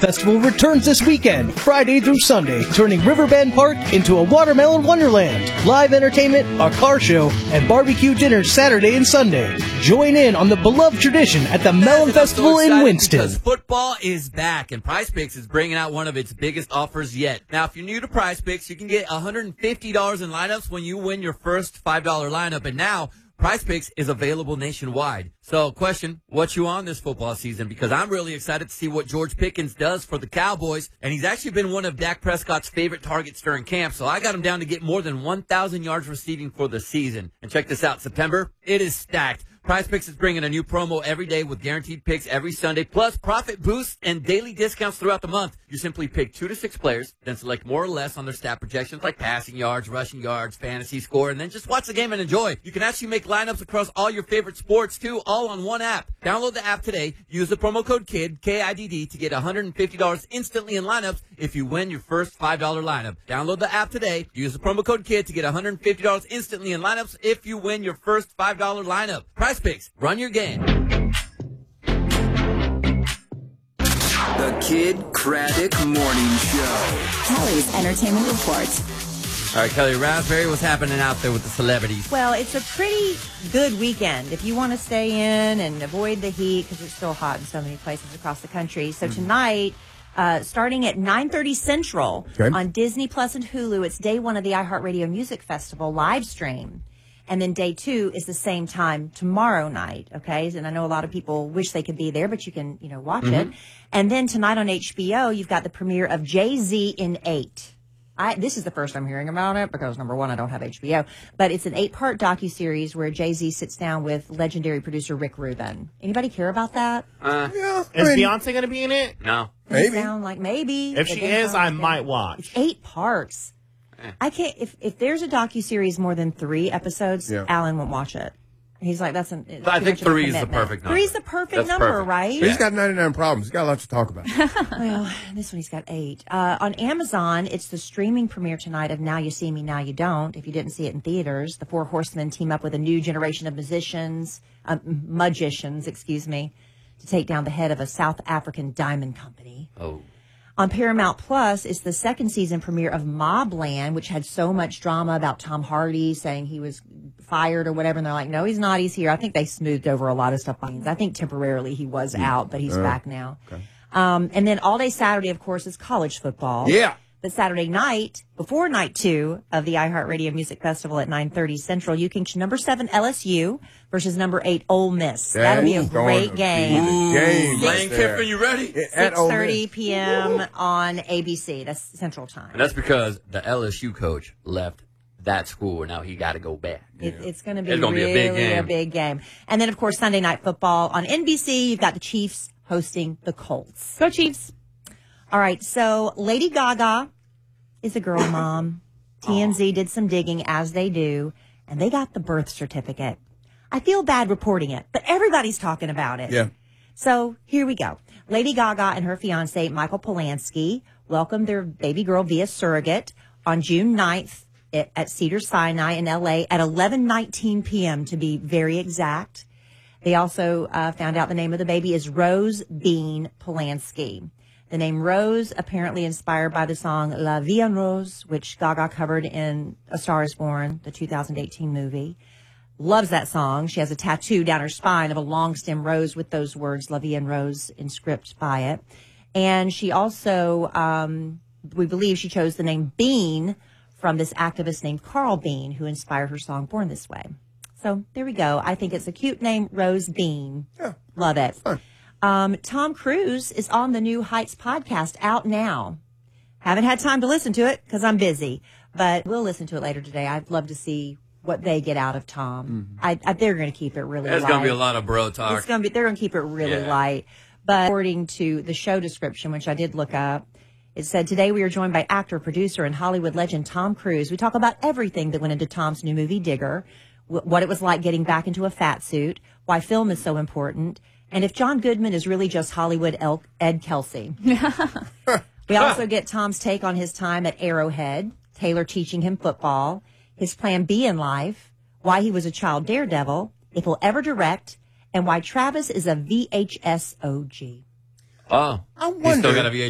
Festival returns this weekend, Friday through Sunday, turning Riverbend Park into a watermelon wonderland. Live entertainment, a car show, and barbecue dinners Saturday and Sunday. Join in on the beloved tradition at the Melon Festival in Winston. Because football is back, and Prize Picks is bringing out one of its biggest offers yet. Now, if you're new to Prize Picks, you can get $150 in lineups when you win your first $5 lineup, and now Prize Picks is available nationwide. So, question, what you on this football season? Because I'm really excited to see what George Pickens does for the Cowboys, and he's actually been one of Dak Prescott's favorite targets during camp, so I got him down to get more than 1,000 yards receiving for the season. And check this out, September, it is stacked. Prize Picks is bringing a new promo every day with guaranteed picks every Sunday, plus profit boosts and daily discounts throughout the month. You simply pick 2 to 6 players, then select more or less on their stat projections like passing yards, rushing yards, fantasy score, and then just watch the game and enjoy. You can actually make lineups across all your favorite sports, too, all on one app. Download the app today. Use the promo code KIDD, K-I-D-D, to get $150 instantly in lineups if you win your first $5 lineup. Download the app today. Use the promo code KIDD to get $150 instantly in lineups if you win your first $5 lineup. Prize Picks. Run your game. The Kid Craddock Morning Show. Kelly's Entertainment Report. All right, Kelly Raspberry, what's happening out there with the celebrities? Well, it's a pretty good weekend if you want to stay in and avoid the heat because it's still hot in so many places across the country. So tonight, starting at 9:30 Central on Disney Plus and Hulu, it's day one of the iHeartRadio Music Festival live stream. And then day 2 is the same time tomorrow night, okay? And I know a lot of people wish they could be there, but you can, watch it. And then tonight on HBO, you've got the premiere of Jay-Z in 8. This is the first I'm hearing about it because, number one, I don't have HBO. But it's an 8-part docuseries where Jay-Z sits down with legendary producer Rick Rubin. Anybody care about that? Yeah. Is Beyonce going to be in it? No. Maybe. Sound like maybe. If she is, I might watch. It's 8 parts. I can't. If there's a docuseries more than 3 episodes, Alan won't watch it. He's like, I think 3 is the perfect number. 3 is the perfect number, right? He's got 99 problems. He's got a lot to talk about. Well, this one he's got 8. On Amazon, it's the streaming premiere tonight of Now You See Me, Now You Don't. If you didn't see it in theaters, the 4 horsemen team up with a new generation of magicians, to take down the head of a South African diamond company. Oh. On Paramount Plus, it's the second season premiere of Mobland, which had so much drama about Tom Hardy saying he was fired or whatever. And they're like, no, he's not. He's here. I think they smoothed over a lot of stuff. I think temporarily he was out, but he's back now. Okay. And then all day Saturday, of course, is college football. Yeah. But Saturday night, before night 2 of the iHeartRadio Music Festival at 9:30 Central, you can number 7 LSU versus number 8 Ole Miss. That'll be a great game. Lane Kiffin, you ready? 6:30 p.m. on ABC. That's Central Time. And that's because the LSU coach left that school, and now he got to go back. It's going to be a big game. And then, of course, Sunday Night Football on NBC. You've got the Chiefs hosting the Colts. Go Chiefs. All right, so Lady Gaga is a girl mom. TMZ did some digging, as they do, and they got the birth certificate. I feel bad reporting it, but everybody's talking about it. Yeah. So here we go. Lady Gaga and her fiancé, Michael Polanski, welcomed their baby girl via surrogate on June 9th at Cedars-Sinai in L.A. at 11:19 p.m., to be very exact. They also found out the name of the baby is Rose Bean Polanski. The name Rose, apparently inspired by the song La Vie en Rose, which Gaga covered in A Star is Born, the 2018 movie. Loves that song. She has a tattoo down her spine of a long stem rose with those words, La Vie en Rose, inscripted by it. And she also, we believe she chose the name Bean from this activist named Carl Bean, who inspired her song Born This Way. So there we go. I think it's a cute name, Rose Bean. Yeah. Love it. Tom Cruise is on the New Heights podcast, out now. Haven't had time to listen to it because I'm busy, but we'll listen to it later today. I'd love to see what they get out of Tom. They're going to keep it really light. There's going to be a lot of bro talk. They're going to keep it really light. But according to the show description, which I did look up, it said, today we are joined by actor, producer, and Hollywood legend Tom Cruise. We talk about everything that went into Tom's new movie, Digger, what it was like getting back into a fat suit, why film is so important, and if John Goodman is really just Hollywood Ed Kelsey. We also get Tom's take on his time at Arrowhead, Taylor teaching him football, his plan B in life, why he was a child daredevil, if he'll ever direct, and why Travis is a VHS OG. Oh, I he's still got a VHS.